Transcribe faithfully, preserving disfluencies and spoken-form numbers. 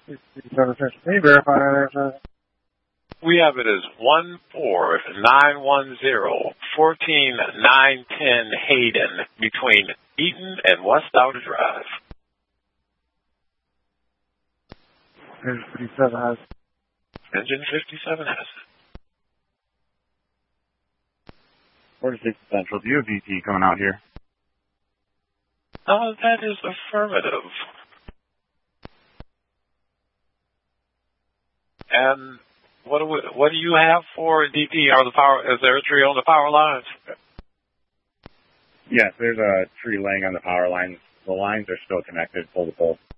Can you verify that address? We have it as one four nine one zero fourteen nine ten Hayden between Eaton and West Outer Drive. Engine fifty-seven has it. Engine fifty-seven has it. forty-six Central, do you have V T coming out here? Oh, that is affirmative. And what do we, what do you have for D T? Are the power? Is there a tree on the power lines? Yes, there's a tree laying on the power lines. The lines are still connected pole to pole.